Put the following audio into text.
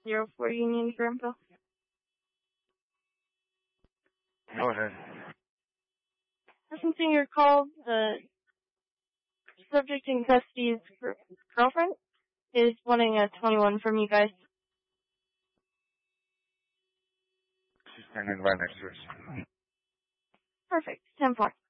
04 Union Granville. Go ahead. Listening your call, the subject in custody's girlfriend is wanting a 21 from you guys. She's standing right next to us. Perfect. 10-4.